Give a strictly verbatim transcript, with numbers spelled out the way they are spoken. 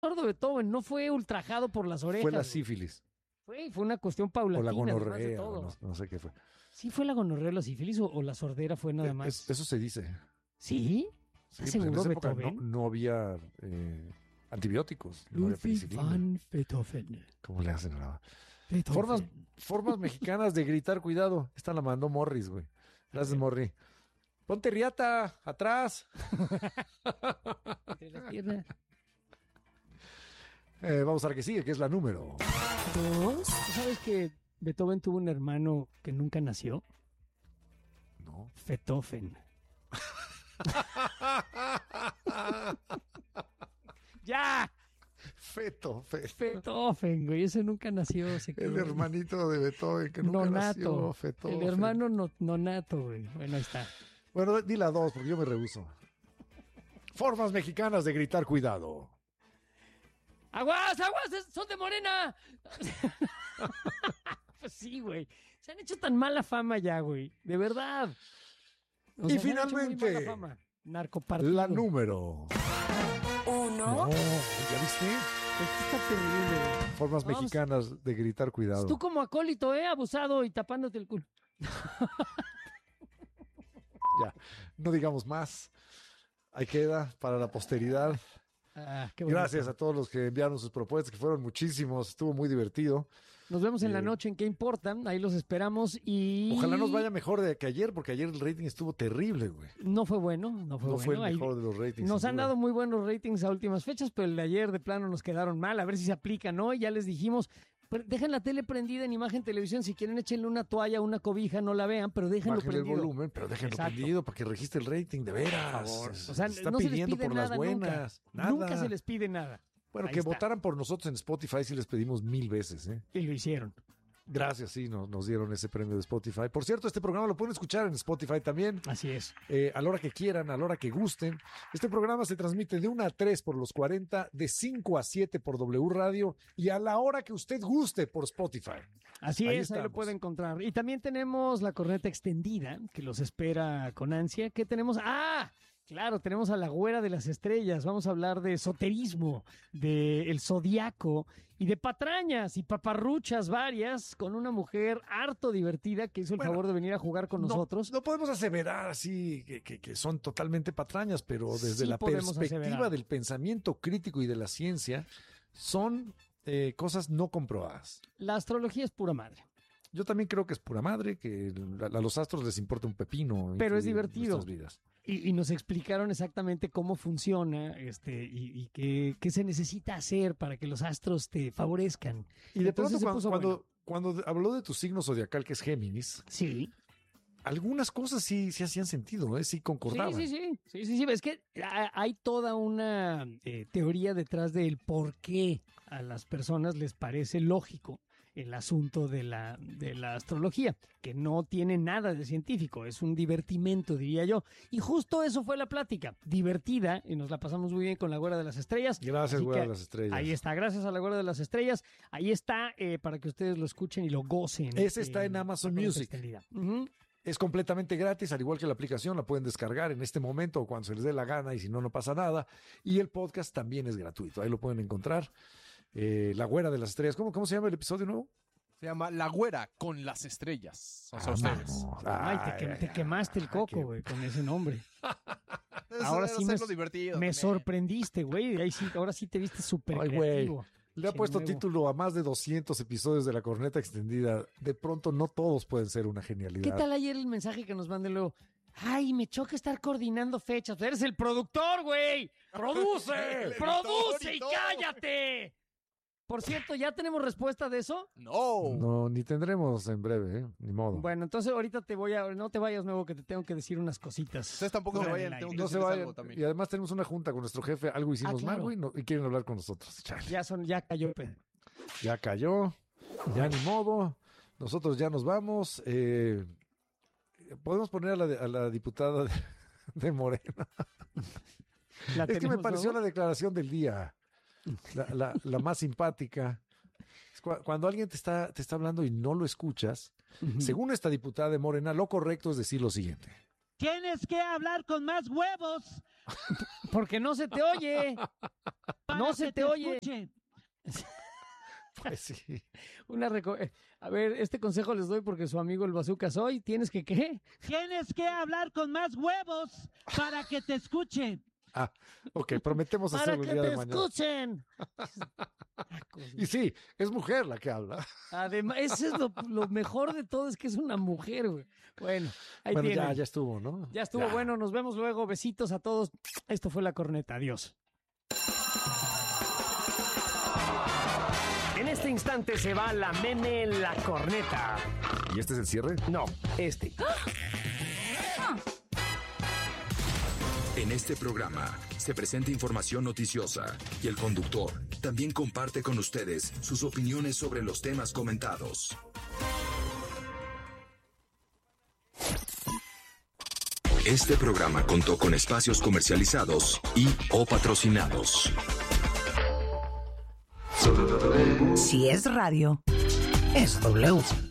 sordo Beethoven, no fue ultrajado por las orejas. Fue la güey. sífilis. Fue, fue una cuestión O paulatina. la además de gonorrea, todo. o no, no sé qué fue. ¿Sí fue la gonorrea, la sífilis o, o la sordera fue nada Eh, más? es- eso se dice. ¿Sí? Sí, ¿Estás pues en seguro, esa época no, Beethoven? no había eh, antibióticos, no había Ludwig penicilina. van Beethoven. ¿Cómo le hacen ahora? Beethoven. Formas, formas mexicanas de gritar, cuidado. Esta la mandó Morris, güey. Gracias, Morri. Ponte riata, atrás. Entre las piernas. Eh, vamos a ver qué sigue, que es la número. Dos. ¿Tú sabes que Beethoven tuvo un hermano que nunca nació? No. Fetofen. ¡Ya! Feto, fe- Fetofen, güey. Ese nunca nació. Se el quedó. hermanito de Beethoven que nunca Nonato. nació. Feto, el fe- hermano no- nonato, güey. Bueno, ahí está. Bueno, di la dos, porque yo me rehuso. Formas mexicanas de gritar, cuidado. ¡Aguas, aguas! es- ¡Son de Morena! Pues sí, güey. Se han hecho tan mala fama ya, güey. De verdad. O Y sea, se han hecho muy finalmente, mala fama. Narcopartido. La número. Uno. No, ¿ya viste? Esto está terrible, güey. Formas Vamos. mexicanas de gritar, cuidado. Tú como acólito, ¿eh? Abusado y tapándote el culo. Ya, no digamos más. Ahí queda para la posteridad. Ah, qué bonito. Gracias a todos los que enviaron sus propuestas, que fueron muchísimos. Estuvo muy divertido. Nos vemos en la Eh, noche en ¿Qué importa? Ahí los esperamos y... Ojalá nos vaya mejor de que ayer, porque ayer el rating estuvo terrible, güey. No fue bueno, no fue No bueno. fue el Ahí- mejor de los ratings. Nos sin han duda. dado muy buenos ratings a últimas fechas, pero el de ayer de plano nos quedaron mal. A ver si se aplican, ¿no? Ya les dijimos, pre- dejen la tele prendida en imagen televisión. Si quieren, échenle una toalla, una cobija, no la vean, pero déjenlo Bájenle el prendido. volumen, pero déjenlo Exacto. prendido para que registre el rating, de veras. O Se- sea, se está no se les pidiendo pide por nada las buenas. nunca. Nada. Nunca se les pide nada. Bueno, Ahí que está. votaran por nosotros en Spotify sí les pedimos mil veces, ¿eh? Y lo hicieron. Gracias, sí, nos, nos dieron ese premio de Spotify. Por cierto, este programa lo pueden escuchar en Spotify también, Así es. eh, a la hora que quieran, a la hora que gusten. Este programa se transmite de una a tres por los cuarenta, de cinco a siete por W Radio y a la hora que usted guste por Spotify. Así Ahí es, ahí lo estamos. puede encontrar. Y también tenemos la corneta extendida, que los espera con ansia. ¿Qué tenemos? ¡Ah! Claro, tenemos a la güera de las estrellas. Vamos a hablar de esoterismo, de el zodiaco y de patrañas y paparruchas varias con una mujer harto divertida que hizo el Bueno, favor de venir a jugar con No- nosotros. No, podemos aseverar así que, que- que son totalmente patrañas, pero desde Sí la podemos perspectiva aseverar. del pensamiento crítico y de la ciencia, son eh, cosas no comprobadas. La astrología es pura madre. Yo también creo que es pura madre, que la- a los astros les importa un pepino. Pero es influir en divertido. nuestras vidas. Y, y nos explicaron exactamente cómo funciona este, y, y qué, qué se necesita hacer para que los astros te favorezcan. Y de Entonces se pronto puso cuando, bueno. cuando, cuando habló de tu signo zodiacal, que es Géminis, Sí. algunas cosas sí, sí hacían sentido, ¿eh? Sí concordaban. Sí, sí, sí, sí, sí, sí. Es que ha- hay toda una eh, teoría detrás del por qué a las personas les parece lógico el asunto de la, de la astrología, que no tiene nada de científico, es un divertimento, diría yo. Y justo eso fue la plática, divertida, y nos la pasamos muy bien con la Güera de las Estrellas. Gracias, Así Güera que de las Estrellas. Ahí está, gracias a la Güera de las Estrellas. Ahí está eh, para que ustedes lo escuchen y lo gocen. Ese está en Amazon la corneta Music. extendida. Ujú. Es completamente gratis, al igual que la aplicación, la pueden descargar en este momento o cuando se les dé la gana y si no, no pasa nada. Y el podcast también es gratuito, ahí lo pueden encontrar. Eh, la Güera de las Estrellas, ¿cómo, cómo se llama el episodio nuevo? Se llama La Güera con las estrellas. O sea, Ah, ustedes. vamos. Ay, te, Ay, quem- te ay, quemaste el ay, coco, qué- güey, con ese nombre. Eso Ahora era sí me, hacerlo divertido me también. sorprendiste, güey. Ahí sí, ahora sí te viste súper Ay, güey. creativo. Le ha Che, puesto nuevo. título a más de doscientos episodios de la corneta extendida. De pronto no todos pueden ser una genialidad. ¿Qué tal ayer el mensaje que nos mandé luego? Ay, me choca estar coordinando fechas. Tú eres el productor, güey. ¡Produce! El ¡Produce editor y y todo. cállate! Por cierto, ¿ya tenemos respuesta de eso? No. No, ni tendremos en breve, ¿eh? Ni modo. Bueno, entonces ahorita te voy a... No te vayas, nuevo, que te tengo que decir unas cositas. Ustedes tampoco se Fuera vayan. del Tengo aire. que No se decirles vayan. algo también. Y además tenemos una junta con nuestro jefe. Algo hicimos Ah, claro. mal, güey, no- y quieren hablar con nosotros. Chale. Ya son, ya cayó, pe. Ya cayó, ya ni modo. Nosotros ya nos vamos. Eh, Podemos poner a la, a la diputada de, de Morena. ¿La Es que me tenemos, pareció nuevo? la declaración del día. La, la- la más simpática. Es cua- Cuando alguien te está, te está hablando y no lo escuchas, Ujú. según esta diputada de Morena, lo correcto es decir lo siguiente. Tienes que hablar con más huevos. Porque no se te oye. No se te oye. Escuche. Pues sí. Una reco- A ver, este consejo les doy porque su amigo el Bazooka soy. ¿Tienes que qué? Tienes que hablar con más huevos para que te escuchen. Ah, ok, prometemos Para hacerlo que el día te de mañana. escuchen. Y sí, es mujer la que habla. Además, eso es lo, lo mejor de todo, es que es una mujer, güey. Bueno, ahí Bueno, tienen. ya, ya estuvo, ¿no? Ya estuvo Ya. bueno, nos vemos luego. Besitos a todos. Esto fue La Corneta. Adiós. En este instante se va la meme La Corneta. ¿Y este es el cierre? No, este. En este programa se presenta información noticiosa y el conductor también comparte con ustedes sus opiniones sobre los temas comentados. Este programa contó con espacios comercializados y o patrocinados. Si es radio, es W.